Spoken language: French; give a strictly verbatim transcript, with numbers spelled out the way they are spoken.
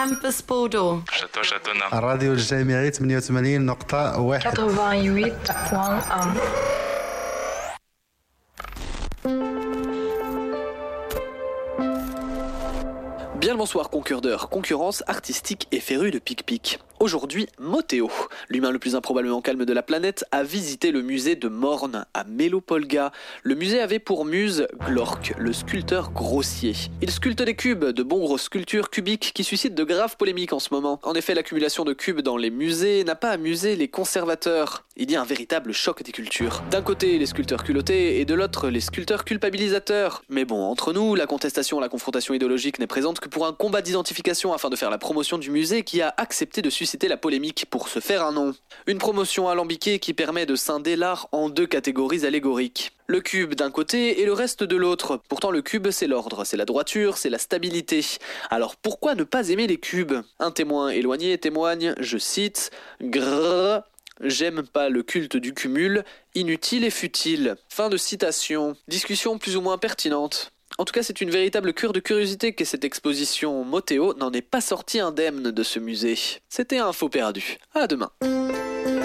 كامبس بودو شطو شطونا الراديو الجامعي ثمانية وثمانين نقطة واحد ثمانية وثمانين فاصلة واحد. Bien le bonsoir concurdeurs, concurrence artistique et férue de pic-pic. Aujourd'hui, Motéo, l'humain le plus improbablement calme de la planète, a visité le musée de Morne à Mélopolga. Le musée avait pour muse Glork, le sculpteur grossier. Il sculpte des cubes, de bons grosses sculptures cubiques qui suscitent de graves polémiques en ce moment. En effet, l'accumulation de cubes dans les musées n'a pas amusé les conservateurs. Il y a un véritable choc des cultures. D'un côté, les sculpteurs culottés et de l'autre, les sculpteurs culpabilisateurs. Mais bon, entre nous, la contestation, la confrontation idéologique n'est présente que pour un combat d'identification afin de faire la promotion du musée qui a accepté de susciter la polémique pour se faire un nom. Une promotion alambiquée qui permet de scinder l'art en deux catégories allégoriques. Le cube d'un côté et le reste de l'autre. Pourtant le cube c'est l'ordre, c'est la droiture, c'est la stabilité. Alors pourquoi ne pas aimer les cubes ? Un témoin éloigné témoigne, je cite, grrr, j'aime pas le culte du cumul, inutile et futile. Fin de citation. Discussion plus ou moins pertinente. En tout cas, c'est une véritable cure de curiosité que cette exposition Motéo n'en est pas sortie indemne de ce musée. C'était un faux perdu. À demain.